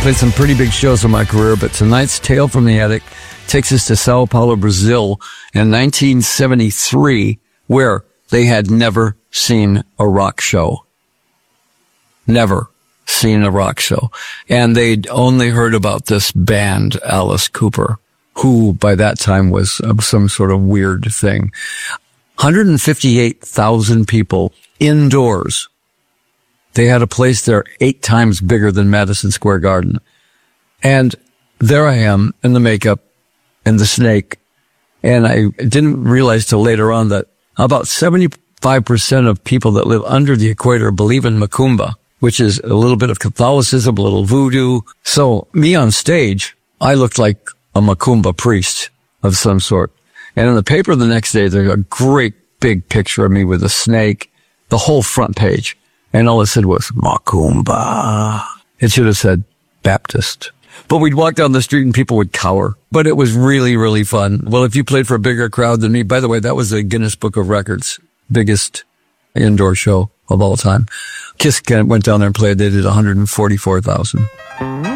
played some pretty big shows in my career, but tonight's Tale from the Attic takes us to Sao Paulo, Brazil in 1973, where they had never seen a rock show. Never seen a rock show. And they'd only heard about this band, Alice Cooper, who by that time was some sort of weird thing. 158,000 people indoors. They had a place there 8 times bigger than Madison Square Garden. And there I am in the makeup and the snake. And I didn't realize till later on that about 75% of people that live under the equator believe in Macumba, which is a little bit of Catholicism, a little voodoo. So me on stage, I looked like a Macumba priest of some sort. And in the paper the next day, there's a great big picture of me with a snake, the whole front page. And all it said was Macumba. It should have said Baptist. But we'd walk down the street and people would cower. But it was really, really fun. Well, if you played for a bigger crowd than me, by the way, that was the Guinness Book of Records, biggest indoor show of all time. Kiss went down there and played. They did 144,000.